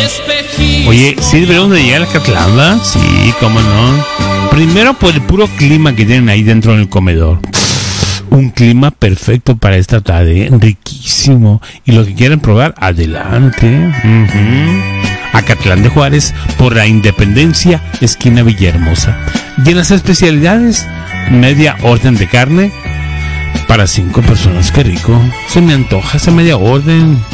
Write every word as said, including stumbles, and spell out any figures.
Oye, ¿sí deberíamos de llegar a Acatlán, ¿verdad? Sí, cómo no. Primero por el puro clima que tienen ahí dentro del comedor. Un clima perfecto para esta tarde, riquísimo. Y lo que quieran probar, adelante. Uh-huh. Acatlán de Juárez, por la Independencia, esquina Villahermosa. Y en las especialidades, media orden de carne para cinco personas. Qué rico. Se me antoja esa media orden.